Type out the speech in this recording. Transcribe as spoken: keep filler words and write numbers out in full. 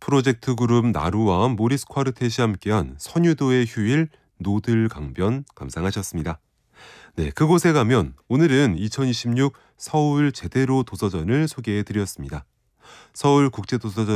프로젝트 그룹 나루와 모리스 콰르텟이 함께한 선유도의 휴일 노들 강변 감상하셨습니다. 네, 그곳에 가면 오늘은 이천이십육 서울 제대로 도서전을 소개해드렸습니다. 서울국제도서전